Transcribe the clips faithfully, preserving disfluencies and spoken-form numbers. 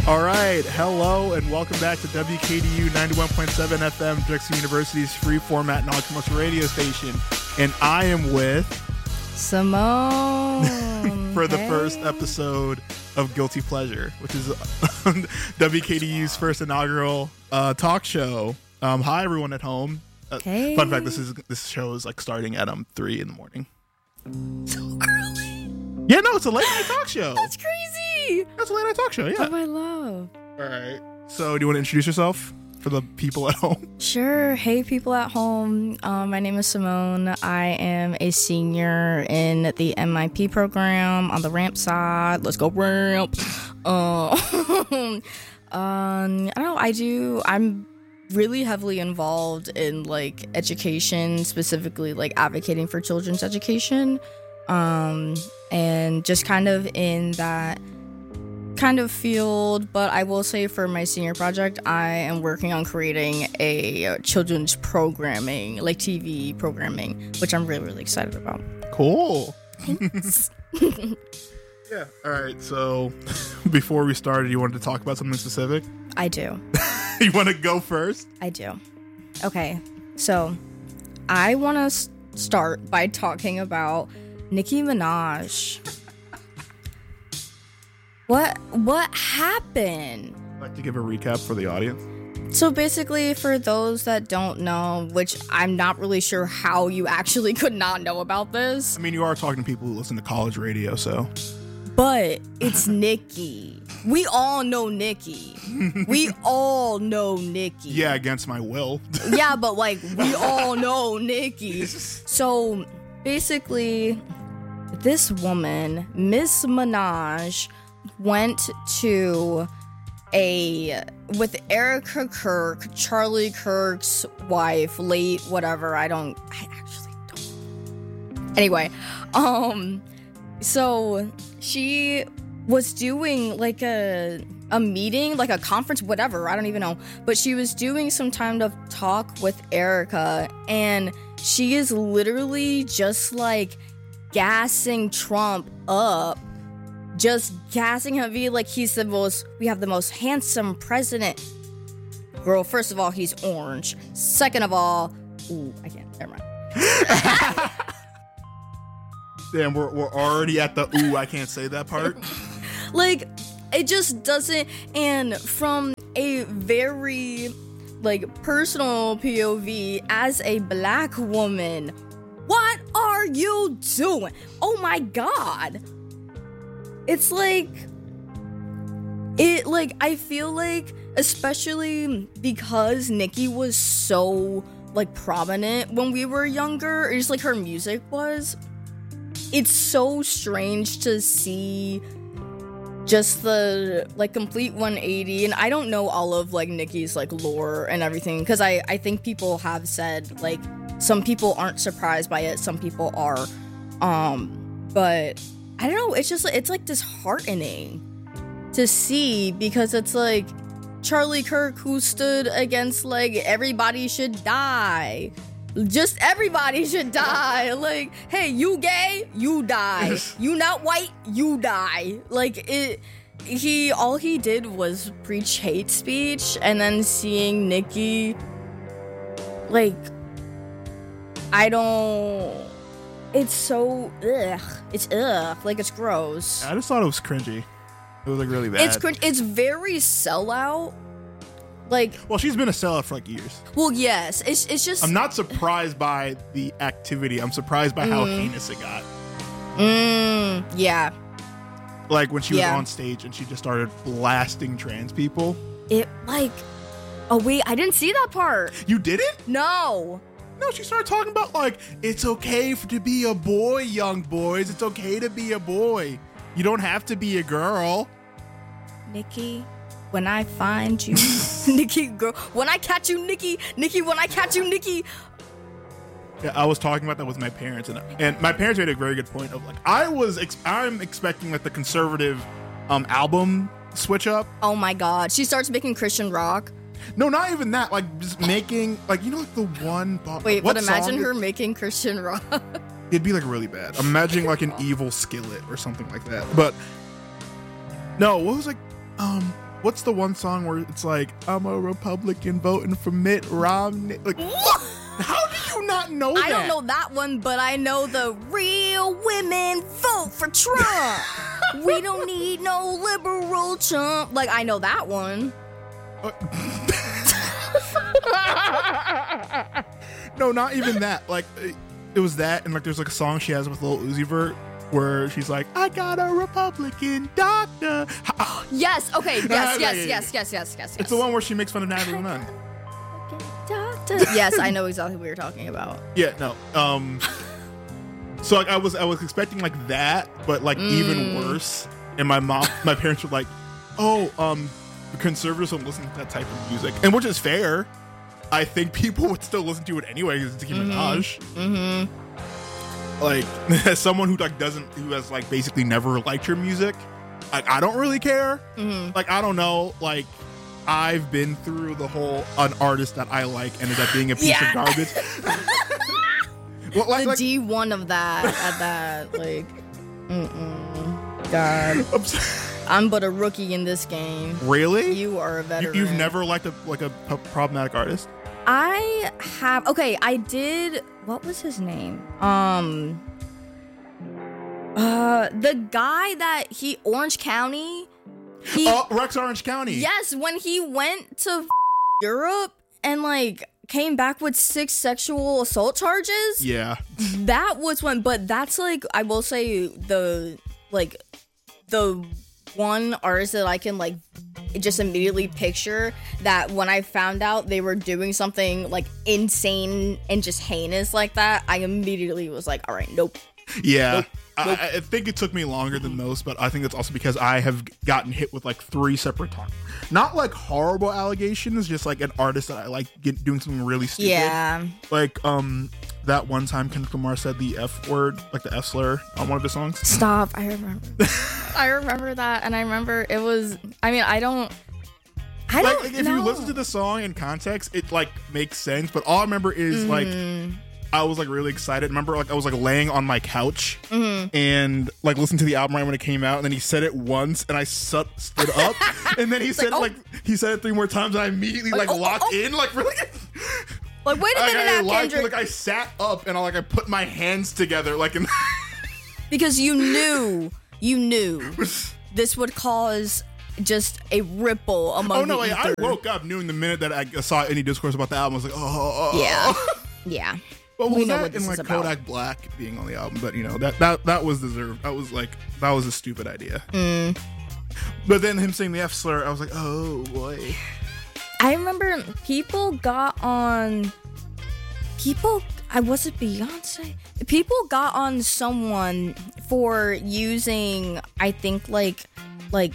All right, hello and welcome back to W K D U ninety-one point seven F M, Drexel University's free format non-commercial radio station. And I am with Simone for the hey. first episode of Guilty Pleasure, which is W K D U's first inaugural uh, talk show. Um, hi, everyone at home. Uh, hey. Fun fact: this is this show is like starting at um three in the morning. So early. Yeah, no, it's a late night talk show. That's crazy. That's a late night talk show. Yeah. Oh, I love. All right. So, do you want to introduce yourself for the people at home? Sure. Hey, people at home. Um, my name is Simone. I am a senior in the M I P program on the ramp side. Let's go ramp. Uh, um, I don't know. I do. I'm really heavily involved in like education, specifically like advocating for children's education, um, and just kind of in that kind of field. But I will say for my senior project, I am working on creating a children's programming, like T V programming, which I'm really, really excited about. Cool. Thanks. Yeah. All right. So before we started, you wanted to talk about something specific? I do. You want to go first? I do. Okay. So I want to s- start by talking about Nicki Minaj. What what happened? I'd like to give a recap for the audience. So basically, for those that don't know, which I'm not really sure how you actually could not know about this, I mean, you are talking to people who listen to college radio, so. but it's Nicki. We all know Nicki. We all know Nicki. Yeah, against my will. Yeah, but like we all know Nicki. So basically, this woman, Miss Minaj, went to a with Erica Kirk, Charlie Kirk's wife, late whatever. I don't. I actually don't. Anyway, um, so she was doing like a a meeting, like a conference, whatever, I don't even know, but she was doing some kind of talk with Erica, and she is literally just like gassing Trump up, just gassing him, be like he's the most, we have the most handsome president. Girl, first of all, he's orange. Second of all, ooh, I can't, never mind. Damn, we're, we're already at the ooh, I can't say that part. Like, it just doesn't, and from a very, like, personal P O V, as a black woman, what are you doing? Oh my god. It's like, it, like, I feel like, especially because Nicki was so, like, prominent when we were younger, or just, like, her music was, it's so strange to see just the like complete one eighty, and I don't know all of like Nicki's like lore and everything, because I I think people have said like some people aren't surprised by it, some people are, um but I don't know, it's just it's like disheartening to see, because it's like Charlie Kirk, who stood against like everybody should die. Just everybody should die. Like, hey, you gay, you die. You not white, you die. Like, it. He all he did was preach hate speech, and then seeing Nicki, like, I don't. It's so ugh. It's ugh. Like, it's gross. I just thought it was cringy. It was like really bad. It's cringe. It's very sellout. Like, well, she's been a sellout for like years. Well, yes, it's it's just. I'm not surprised by the activity. I'm surprised by how mm. heinous it got. Mm, yeah. Like when she yeah. was on stage and she just started blasting trans people. It like, oh wait, I didn't see that part. You didn't? No. No, she started talking about like it's okay for, to be a boy, young boys. It's okay to be a boy. You don't have to be a girl. Nicki. When I find you, Nicki, girl. When I catch you, Nicki, Nicki. When I catch you, Nicki. Yeah, I was talking about that with my parents, and and my parents made a very good point of like I was ex- I'm expecting like the conservative um album switch up. Oh my god, she starts making Christian rock. No, not even that. Like just making like you know like the one. Bo- Wait, what but imagine her is- making Christian rock. It'd be like really bad. I'm imagining like an evil skillet or something like that. But no, what was like um. what's the one song where it's like, I'm a Republican voting for Mitt Romney? Like, how do you not know that? I don't know that one, but I know the real women vote for Trump. We don't need no liberal chump. Like, I know that one. Uh, no, not even that. Like, it was that, and like, there's like a song she has with Lil Uzi Vert where she's like, I got a Republican doctor. Yes, okay, yes, Yeah, yes, yeah, yes, yeah. yes, yes, yes, yes. It's the one where she makes fun of Natalie Nunn. Doctor. Yes, I know exactly what you're talking about. Yeah, no. Um, so like, I was I was expecting like that, but like Mm. even worse. And my mom, my parents were like, "Oh, um, conservatives don't listen to that type of music," and which is fair. I think people would still listen to it anyway because it's Nicki Minaj. Mm-hmm. Like, as someone who like doesn't, who has like basically never liked your music, like I don't really care. Mm-hmm. Like I don't know, like. I've been through the whole an artist that I like ended up being a piece Yeah. of garbage. Well, like, The like, D one of that at that, like, mm-mm. God. I'm sorry. I'm but a rookie in this game. Really? You are a You, veteran. you've never liked a like a, p- problematic artist? I have. Okay, I did. What was his name? Um. Uh, the guy that he Orange County. He, Oh, Rex Orange County. yes, when he went to Europe and like came back with six sexual assault charges. Yeah. That was when, but that's like, I will say the, like, the one artist that I can, like, just immediately picture that when I found out they were doing something, like, insane and just heinous like that, I immediately was like, all right, nope. Yeah. Nope. I, Nope. I think it took me longer than most, but I think that's also because I have gotten hit with like three separate times. Not like horrible allegations, just like an artist that I like get, doing something really stupid. Yeah. Like um that one time Kendrick Lamar said the F word, like the F slur on one of his songs. Stop. I remember. I remember that, and I remember it was, I mean, I don't, I Like, don't like if know. you listen to the song in context, it like makes sense, but all I remember is like Mm-hmm. I was like really excited. Remember, like I was like laying on my couch Mm-hmm. and like listening to the album right when it came out, and then he said it once, and I sut- stood up, and then he said like, oh. like he said it three more times, and I immediately like Like, oh, locked oh, oh. in, like really. Like, wait a Like, minute I, now, locked- Kendrick. like I sat up and I like I put my hands together, like in. Because you knew, you knew this would cause just a ripple among Oh no! the Like, I ether. woke up knowing the minute that I saw any discourse about the album, I was like, oh, Yeah, yeah. But We was know that what this and is like about. Kodak Black being on the album? But you know that that that was deserved. That was like that was a stupid idea. Mm. But then him saying the F slur, I was like, oh boy. I remember people got on. People, I was it Beyonce. People got on someone for using, I think, like, like,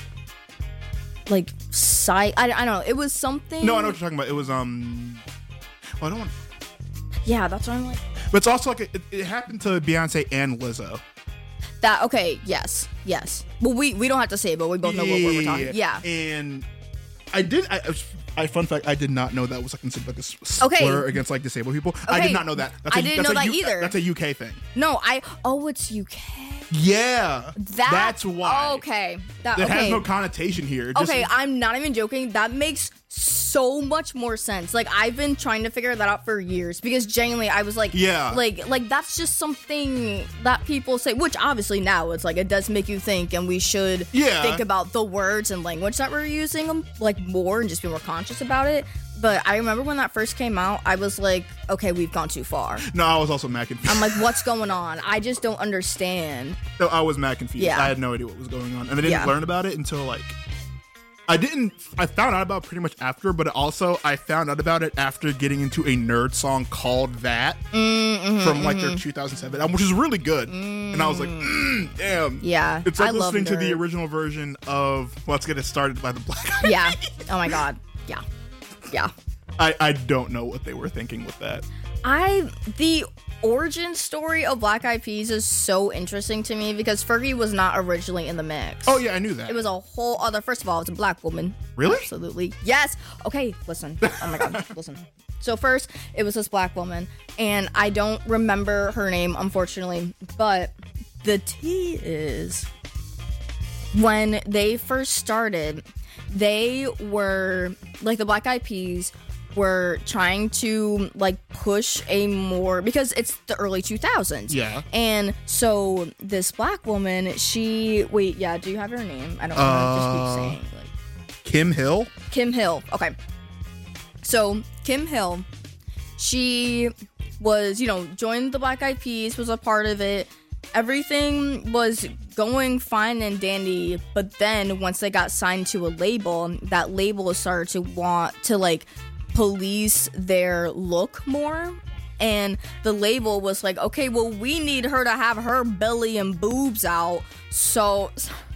like, site. I, I don't know. It was something. No, I know what you're talking about. It was um. Well, I don't want. Yeah, that's what I'm like. But it's also like it, it happened to Beyonce and Lizzo. That okay? Yes, yes. Well, we we don't have to say it, but we both know what we're talking. Yeah. And I did. I, I fun fact. I did not know that was like considered like a s- Okay. slur against like disabled people. I Okay. did not know that. That's I a- didn't that's know a that U- either. That's a U K thing. No, I. Oh, it's U K. Yeah. That, That's why. Okay. That It okay. has no connotation here. It just- Okay, I'm not even joking. That makes so much more sense. Like I've been trying to figure that out for years because genuinely I was like, Yeah. like like that's just something that people say. Which obviously now it's like it does make you think, and we should Yeah. think about the words and language that we're using them like more and just be more conscious about it. But I remember when that first came out, I was like, okay, we've gone too far. No, I was also mad confused. I'm like, what's going on? I just don't understand. No, I was mad confused. Yeah. I had no idea what was going on, and I didn't Yeah. learn about it until like I didn't. I found out about it pretty much after, but also I found out about it after getting into a nerd song called "That" Mm-hmm, from like their two thousand seven album, which is really good. And I was like, mm, damn. Yeah, It's like I love listening to the Nerd. original version of "Let's Get It Started" by the Black Eyed Yeah. Oh my god. Yeah. Yeah. I, I don't know what they were thinking with that. I the origin story of Black Eyed Peas is so interesting to me because Fergie was not originally in the mix. Oh yeah, I knew that. It was a whole other. First of all, it's a black woman. Really? Absolutely. Yes. Okay. Listen. Oh my god. Listen. So first, it was this black woman, and I don't remember her name, unfortunately. But the T is when they first started, they were like the Black Eyed Peas were trying to like push a more, because it's the early two thousands. Yeah. And so this black woman, she wait, yeah, do you have her name? I don't want to Uh, just keep saying like Kim Hill. Kim Hill. Okay. So Kim Hill, she was, you know, joined the Black Eyed Peas, was a part of it. Everything was going fine and dandy, but then once they got signed to a label, that label started to want to like police their look more. And the label was like, okay, well, we need her to have her belly and boobs out. So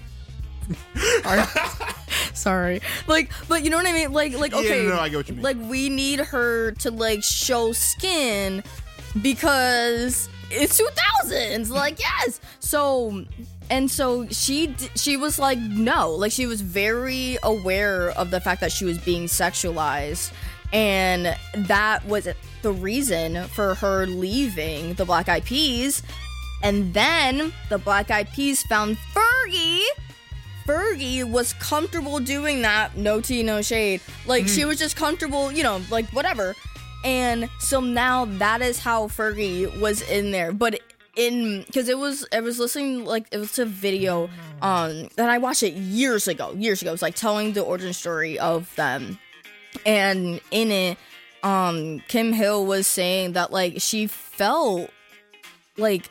sorry. Sorry. Like, but you know what I mean? Like, like, okay. Yeah, no, no, I get what you mean. Like, we need her to, like, show skin because it's two thousands. Like, yes. So, and so she, d- she was like, no. Like, she was very aware of the fact that she was being sexualized. And that was the reason for her leaving the Black Eyed Peas. And then the Black Eyed Peas found Fergie. Fergie was comfortable doing that. No tea, no shade. Like, mm. she was just comfortable, you know, like, whatever. And so now that is how Fergie was in there. But in, because it was, I was listening, like, it was a video, um, that I watched it years ago, years ago. It was, like, telling the origin story of them. And in it, um, Kim Hill was saying that, like, she felt, like,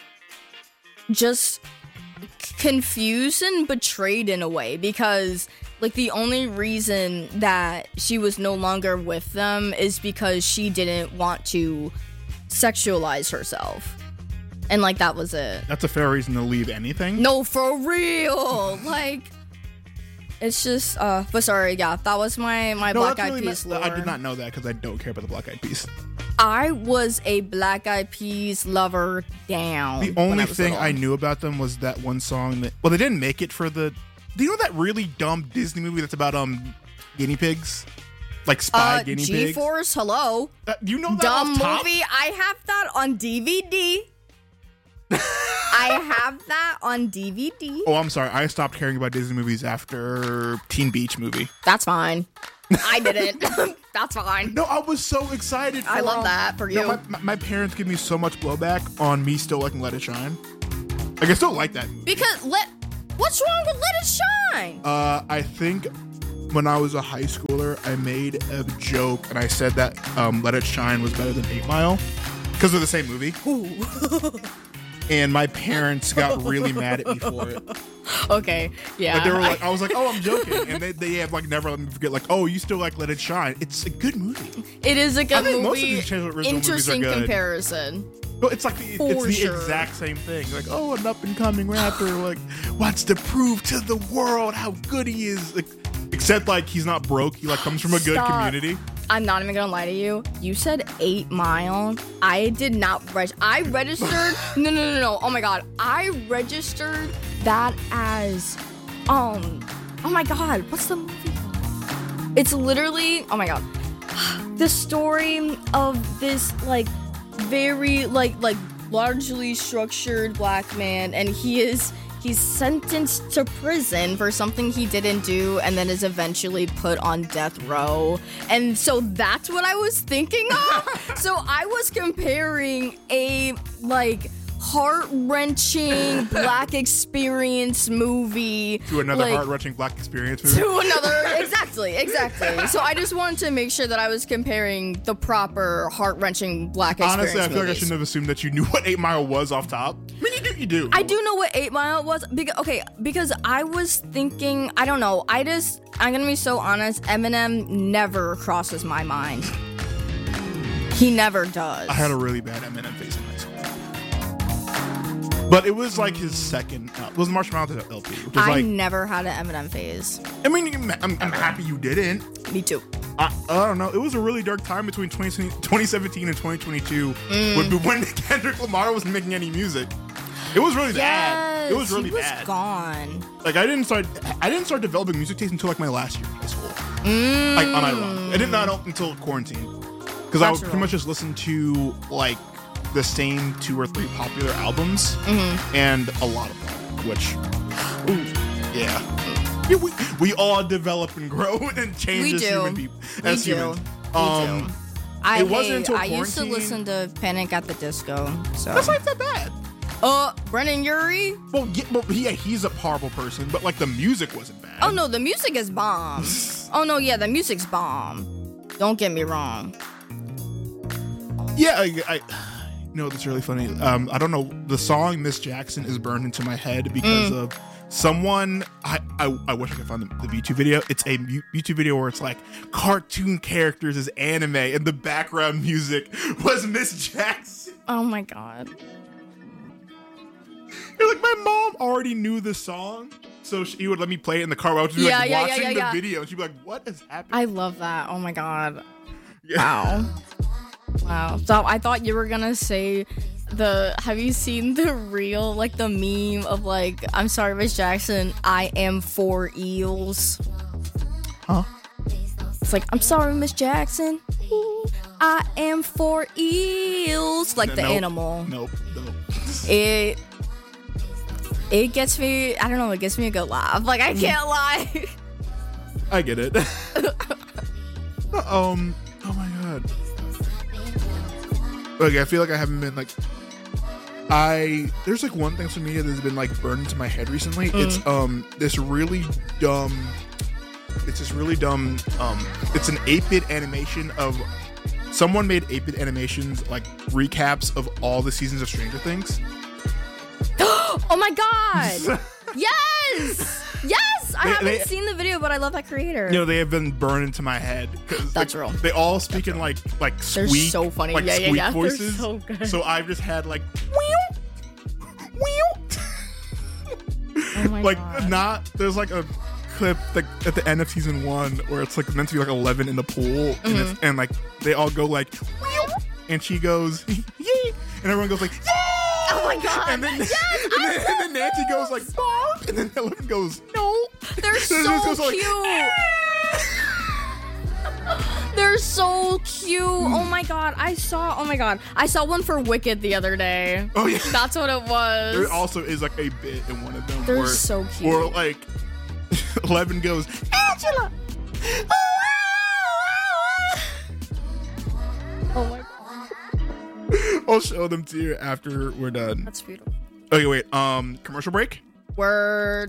just confused and betrayed in a way, because like the only reason that she was no longer with them is because she didn't want to sexualize herself, and like that was it. That's a fair reason to leave anything. No, for real. Like, it's just uh but sorry, yeah, that was my my no, Black Eyed really Peas not, lore. I did not know that because I don't care about the Black Eyed Peas. I was a Black Eyed Peas lover down. The only thing little. I knew about them was that one song that, well, they didn't make it for the, do you know that really dumb Disney movie that's about um guinea pigs? Like spy uh, guinea G-Force, pigs? G-Force, hello. Uh, you know that dumb off top? movie? I have that on D V D. I have that on D V D. Oh, I'm sorry. I stopped caring about Disney movies after Teen Beach Movie. That's fine. I didn't. That's fine. No, I was so excited for I love um, that for you. No, my, my, my parents give me so much blowback on me still liking Let It Shine. Like, I still like that movie. Because let what's wrong with Let It Shine? Uh, I think when I was a high schooler, I made a joke and I said that um, Let It Shine was better than eight mile because they're the same movie. Ooh. And my parents got really mad at me for it. Okay, yeah. Like they were like, I was like, oh, I'm joking, and they they have like never let me forget. Like, oh, you still like Let It Shine? It's a good movie. It is a good I think movie. Most of these original Interesting movies are good. comparison. But it's like the, For it's the sure. exact same thing. Like, oh, an up and coming rapper like wants to prove to the world how good he is. Like, except like he's not broke. He like comes from a good Stop. community. I'm not even gonna lie to you. You said eight mile. I did not register. I registered. no, no, no, no. Oh my god. I registered that as, um. Oh my god. What's the movie called? It's literally. Oh my god. The story of this like very like like largely structured black man, and he is. He's sentenced to prison for something he didn't do and then is eventually put on death row. And so that's what I was thinking of. So I was comparing a, like, heart-wrenching black experience movie To another like, heart-wrenching black experience movie. To another, exactly, exactly. So I just wanted to make sure that I was comparing the proper heart-wrenching black experience Honestly, I feel movies. like I shouldn't have assumed that you knew what eight mile was off top. I mean, you do. You do. I do know what eight mile was. Because, okay, because I was thinking, I don't know. I just, I'm going to be so honest. Eminem never crosses my mind. He never does. I had a really bad Eminem phase in high school. But it was like his second, uh, it was Marshall Mathers L P. Which was I like, never had an Eminem phase. I mean, I'm, I'm happy you didn't. Me too. I, I don't know. It was a really dark time between twenty seventeen and twenty twenty-two mm. when, when Kendrick Lamar wasn't making any music. It was really yes, bad. It was really he was bad. Gone. Like I didn't start. I didn't start developing music taste until like my last year of high school. Mm. Like unironically, I did not until quarantine because I would pretty much just listen to like the same two or three popular albums mm-hmm. and a lot of punk, which. Ooh. Yeah. yeah we, we all develop and grow and change We as do. human people. We As do. humans. We Um, do. I, it wasn't hey, until I used to quarantine- listen to Panic at the Disco. So. That's not that bad. Uh, Brennan Urie? Well, yeah, well, yeah, he's a horrible person, but like the music wasn't bad. Oh no, the music is bomb. Oh no, yeah, the music's bomb. Don't get me wrong. Yeah, I, I you know, that's really funny. Um, I don't know. The song Miss Jackson is burned into my head because Mm. of someone. I, I I wish I could find the, the YouTube video. It's a mu- YouTube video where it's like cartoon characters as anime, and the background music was Miss Jackson. Oh my god. You're like, my mom already knew the song, so she would let me play it in the car while I was Yeah, like yeah, yeah, watching yeah, the yeah. video, and she'd be like, "What is happening?" I love that. Oh my god. Yeah. Wow. Wow. So I thought you were gonna say the have you seen the real like the meme of like I'm sorry Miss Jackson, I am for eels. Huh? It's like I'm sorry Miss Jackson, I am for eels. Like the Nope. animal. Nope. Nope. It it gets me I don't know, it gets me a good laugh. Like I can't lie. I get it. um. Oh my god. Okay, I feel like I haven't been like. I there's like one thing social media that's been like burned into my head recently. Mm. It's um this really dumb. It's this really dumb. Um, it's an eight-bit animation of. Someone made eight-bit animations like recaps of all the seasons of Stranger Things. Oh my god! Yes! Yes! I They- haven't they- seen the video, but I love that creator. You know, they have been burned into my head. 'Cause, That's like, real. They all speak in like like They're squeak, so funny. like Yeah, yeah, squeak yeah. They're voices. so good. So I've just had like, Oh my like god. not. There's like a clip like at the end of season one where it's like meant to be like eleven in the pool, and Mm-hmm. it's and like they all go like, and she goes, yay, and everyone goes like, yay. Oh my god. And then, Yes, and then, and then Nancy goes like, Bob, and then Ellen goes, no. They're And so it just goes like, cute. They're so cute. Oh my god. I saw oh my god. I saw one for Wicked the other day. Oh yeah. That's what it was. There also is like a bit in one of them They're where, so cute. where like Eleven goes, Angela. Oh my god. I'll show them to you after we're done. That's beautiful. Okay, wait. Um, commercial break. Word.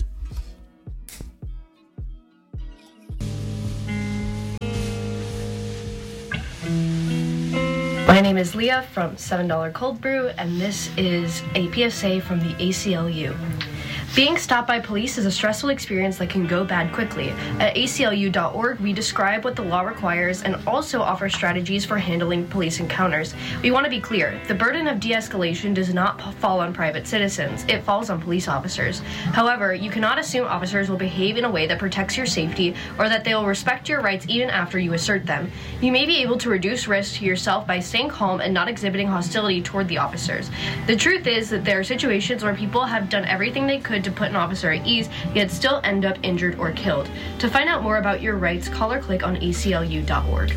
My name is Leah from seven dollar Cold Brew, and this is a P S A from the A C L U. Being stopped by police is a stressful experience that can go bad quickly. At A C L U dot org, we describe what the law requires and also offer strategies for handling police encounters. We want to be clear, the burden of de-escalation does not p- fall on private citizens, it falls on police officers. However, you cannot assume officers will behave in a way that protects your safety or that they will respect your rights even after you assert them. You may be able to reduce risk to yourself by staying calm and not exhibiting hostility toward the officers. The truth is that there are situations where people have done everything they could to put an officer at ease, yet still end up injured or killed. To find out more about your rights, call or click on A C L U dot org.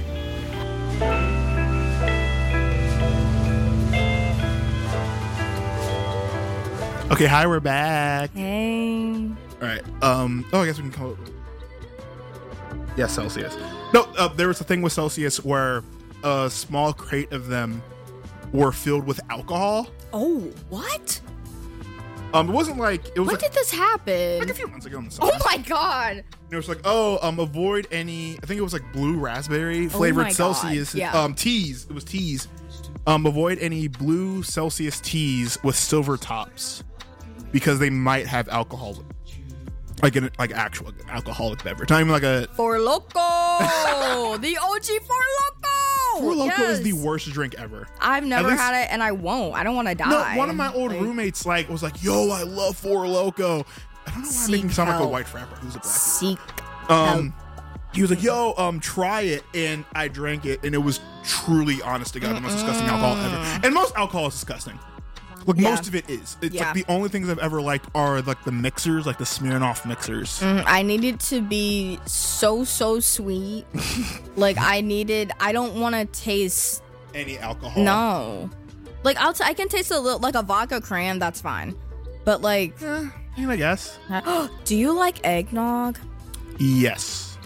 Okay, hi, we're back. Hey. All right. Um. Oh, I guess we can call it. Yeah, Celsius. No, uh, there was a thing with Celsius where a small crate of them were filled with alcohol. Oh, what? Um, it wasn't like it was When like, did this happen? like a few months ago. In the Oh summer. my god. It was like, oh, um, avoid any. I think it was like blue raspberry flavored my God, Celsius. yeah. Um, teas. It was teas. Um, avoid any blue Celsius teas with silver tops because they might have alcohol, like an like actual alcoholic beverage. Not even like a. For Loco. The O G For Loco. Four Loko is the Yes. worst drink ever. I've never least- had it and I won't. I don't want to die. No, one of my old Like, roommates like was like, "Yo, I love Four Loko." I don't know why I'm making him Seek sound like a help. white frapper who's a black. Seek Um, he was like, "Yo, um, try it," and I drank it, and it was truly, honest to God, the most disgusting alcohol ever. And most alcohol is disgusting. Like Yeah. most of it is. It's Yeah. like the only things I've ever liked are like the mixers, like the Smirnoff mixers. Mm, I needed to be so so sweet. Like I needed. I don't want to taste. Any alcohol. No. Like I'll. T- I can taste a little like a vodka cran. That's fine. But like, I mean, I guess. Do you like eggnog? Yes.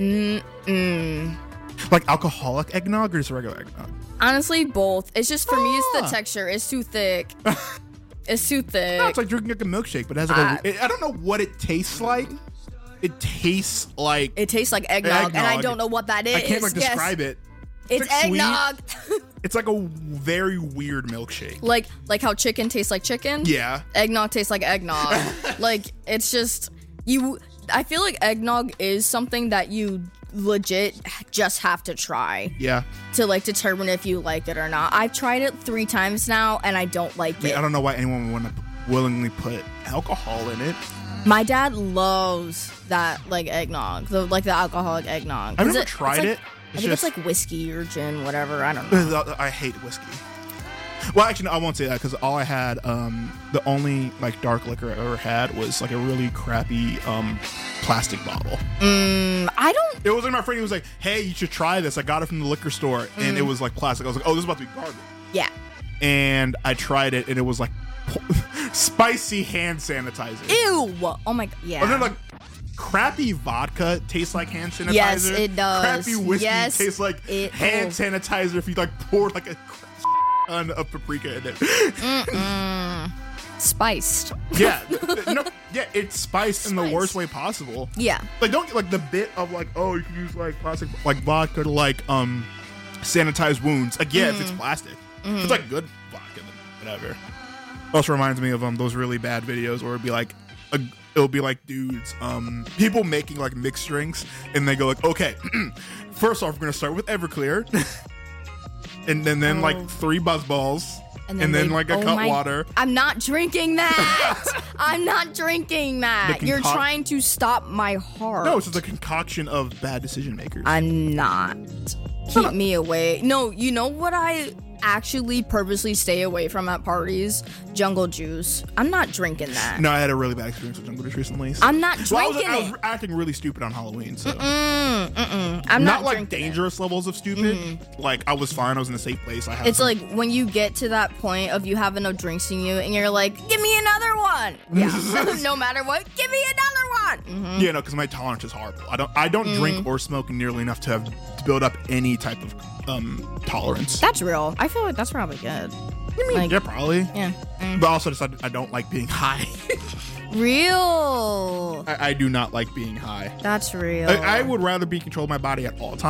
Mm-mm. Like alcoholic eggnog or just regular eggnog? Honestly, both. It's just for me, it's the Ah. texture. It's too thick. It's too thick. No, it's like drinking like a milkshake, but it has like Uh, a, it, I don't know what it tastes like. It tastes like It tastes like eggnog, and I Eggnog. don't know what that is. I can't like Yes. describe it. It's, like sweet. eggnog. It's like a very weird milkshake. like like how chicken tastes like chicken. Yeah. Eggnog tastes like eggnog. Like it's just you. I feel like eggnog is something that you legit just have to try Yeah. to like determine if you like it or not. I've tried it three times now, and I don't like I, mean, it. I don't know why anyone would want to willingly put alcohol in it. My dad loves that like eggnog, the like the alcoholic eggnog. I've 'Cause never it- tried it's like- it. I It's think just it's like whiskey or gin, whatever. I don't know. I hate whiskey. Well, actually, no, I won't say that because all I had, um, the only like dark liquor I ever had was like a really crappy um, plastic bottle. Mm, I don't. It was like my friend. He was like, "Hey, you should try this. I got it from the liquor store, and it was like plastic." I was like, "Oh, this is about to be garbage." Yeah. And I tried it, and it was like spicy hand sanitizer. Ew. Oh my god. Yeah. And then like crappy vodka tastes like hand sanitizer. Yes, it does. Crappy whiskey Yes, tastes like it- hand oh. sanitizer if you like pour like a ton of paprika in it. Mm-mm. Spiced. Yeah, no, yeah, it's spiced in the Spice. worst way possible. Yeah. Like don't get like the bit of like, oh, you can use like plastic like vodka to like um sanitize wounds. Like yeah, if it's plastic, if it's like good vodka, then whatever. Also reminds me of um those really bad videos where it'd be like a, it'll be like dudes um people making like mixed drinks and they go like, okay, first off we're gonna start with Everclear, and then then Oh. like three buzz balls. And then, they- like a oh cut my- water. I'm not drinking that. I'm not drinking that. The You're concoct- trying to stop my heart. No, it's just a concoction of bad decision makers. I'm not. Keep me away. No, you know what I actually purposely stay away from at parties? Jungle juice. I'm not drinking that. No, I had a really bad experience with jungle juice recently. so- I'm not Well, I was, drinking I was it. acting really stupid on Halloween, so Mm, mm-mm. I'm not, not, like drinking it. dangerous levels of stupid. Like I was fine. I was in a safe place. I had. It's some- like when you get to that point of you having no drinks in you and you're like, give me another one. Yeah. No matter what, give me another one. Mhm. yeah, no, because my tolerance is horrible. I don't. I don't Mm. drink or smoke nearly enough to have to build up any type of um tolerance. That's real. I feel like that's probably good. I mean, like- yeah, probably. Yeah. Mm. But also, just I, I don't like being high. Real. I, I do not like being high. That's real. I, I would rather be controlled my body at all times.